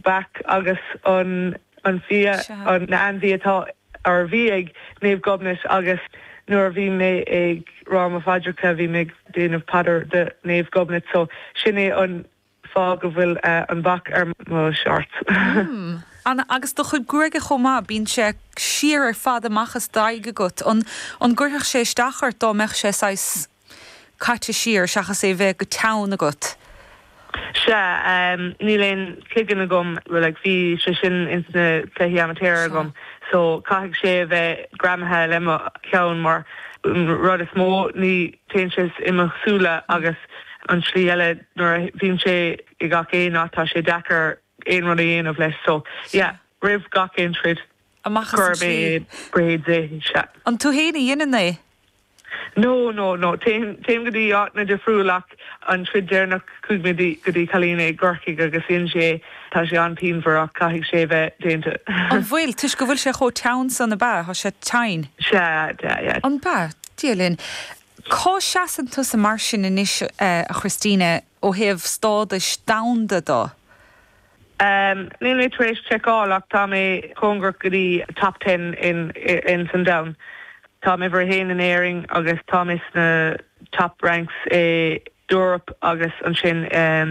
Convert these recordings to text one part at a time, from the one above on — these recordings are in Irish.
back agus an fia an andy atá ar bhí ag naomh gobnas agus nuair bhí mé ag Rama Fadrica bhí mé déanamh padar de naomh gobnas so sinné an fá go bhfuil an bac ar mo seart. Agus do chud gruige chomá bín sé siar ar fad amachchas daige gut an gurthach sé stachar dá meach sé sais caite siar seachas é bheith go teann a gut. Se níléon cligan a gom bhfuil ag bhí sé sin insna cluichí amatéir a gom so caithigh sé bheith gramathe le ceann mar rud is mó ní téanses imachsúla agus an slí eile nuair bhíonn sé i gach éon átá sé dechar ein rud a of leis so rih gach ein trid amachchas braid se. An tú héna dhéanana? No, téim go dtí áitna de friúlach an trid déirnach chuig go dtí chalína gorcaigh agus in sé tá sé an pínmhar ach caithigh sé bheith déanta. An bhfuil tuis go bhfuil sé cho teann san na ba tha sé tain? Se, An ba, díalinn. Cá seasan tú sa mar sin inis a Christine ó héamh stádas damda dó? Níl mé éis checkálach tá mé congur go dtí top 10 in Sundown. Tá mé bhar héin an éiring agus tá is na top ranks Europe agus an sin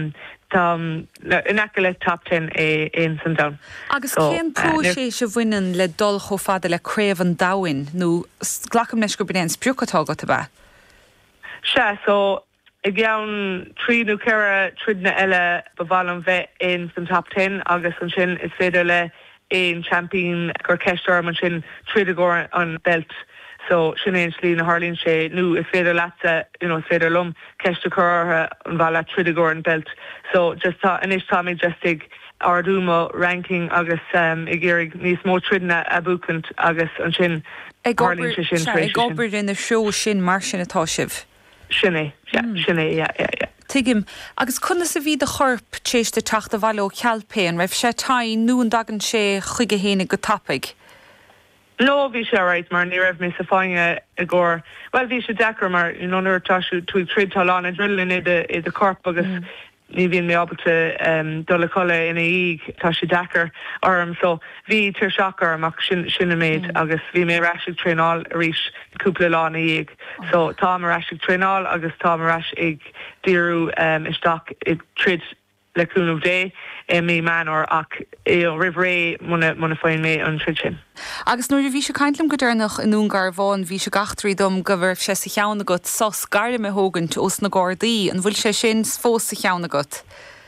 in le top 10 in Sundown. Agus cén tú sé se bhainean le dul cho fada le craobh an dahain nó ghlacham leis go bíon spriúchatá go ba? Se so I gceann tríú ceire trídna eile ba bhall bheith in san top 10 agus an sin is féidir le éon champion gur ceistar man sin tríd agóir an belt. So sin éon slí na Harlín sé nu is féidir leatsa is féidir lum ceiste chutha an bhla tríd agóir an belt. So just tá inis tá mé just ag ardúma ranking agus I ggéirigh níos mó trídna a búcant agus an sin Harlín sé sin. Ag obair in na seó sin mar sin atá sibh. Sinné, yeah. Tuigim, agus chuna sa bhí de chorp téiste teachta bhaile ó chealpéin, raibh sé tain nu an dagan sé chuige héna go tapig? No, bhí sé right, mar ní raibh mé sa fáinge a gcóir. Well, bhí sé dechar mar nuair táisiú túig tríd talán a drillin i de corp agus ní bhíon mé ábalta dul chola ina íg tá sé dechar orm, so bhí tir seachar amach sinna méid agus bhí mé raisiigh tréáil a rís cúpla lá na íg. So tá mar raisiigh tréáil agus tá mar rais ag díú isteach ag trid leúnmh dé mí manor ach rih ré muna fáin mé an trid sin. Agus nuair a bhí se caintlim go dúnach in úngar bháin bhí se gachtrií dom go bhfuh sé sa cheanna got sos garda me hógant os na Gardaí an bhfuil sé sin fós sa cheanna got.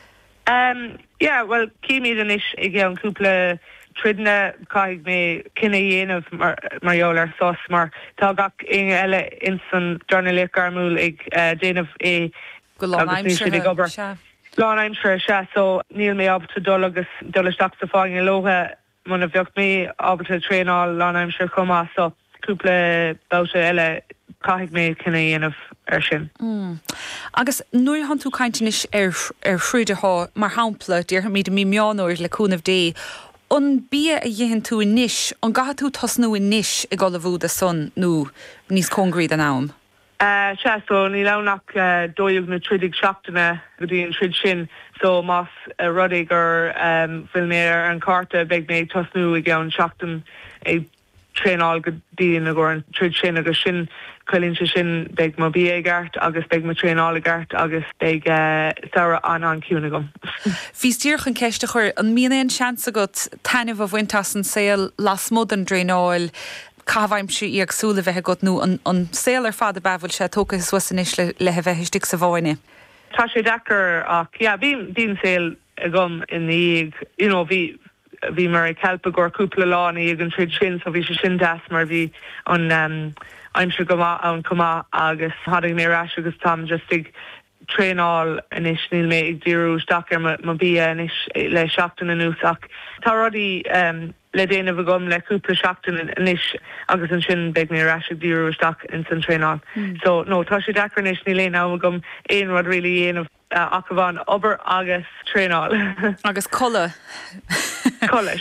Well cíimiad an is ag an cúpla tridna caiig mé cinna dhéanamh marheolar sos mar tá gach inge eile in san darna garmúil ag déanamh go láimsir Láimsir se so níl mé ábalta dul agus dulisteach sa fáin lótha muna bheocht mé ábalta tréáil láimsir comá so cúpla báta eile caiig mé cinna dhéanamh ar sin. Agus nuair han tú caintinis ar frúideá mar hampla dear míad mí meánúir leúnmh dé an bí a dhéhann tú in níis an gatha tú tosnú in níis I gála bhúd a son nó níos congríd an am. Se so ní lenach dóibh na tridig seachtainna go dtíon trid sin so más rudig gur filméir an carta beag mé tosnú I gceann seachtain ag tréáil go dtíon a gur an trid sin agus sin chuilín se sin beag má bí gart agus beag má tréáil gart agus beag saoire an ciúna gom. Bhís tíorchan ceiste chuir an míon seans a go tainmh a bhaintas an saoil las mód an dréáil Cáhaimsú í agsúla bheitthe go nó an saolar fad a bhfuil sé tóchas wasanis le bheith stig sa bháine. Tá sé dechar ach bhín saoil a gom in íag bhí mar ag cealpa gur cúpla lá na íag an trid sin so bhí sé sin deas mar bhí an aimsir an cumá agus hadig mé ras agus tam just ag tréáil inis níl mé ag díú stachar má bí inis le seachtain an úsach. Tá rudaí le déanamh a gom le cúpla seachtain inis agus an sin beag mé ras ag díú stach in san tréáil. So no, tá sé dechar inis ní léon á gom éon rud rilí dhéanamh ach bhain obair agus tréáil. Agus colla. Colla,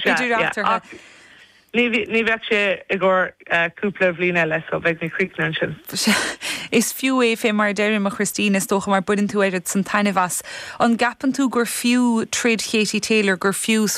Ní bheith sé I ggur cúpla bhlín eile so bheith mé críicnan sin. Is fiú fé mar déirim a Christine tócha mar budin tú éirid san tainehas an gapan tú gur fiú trid Katie Taylor gur fiú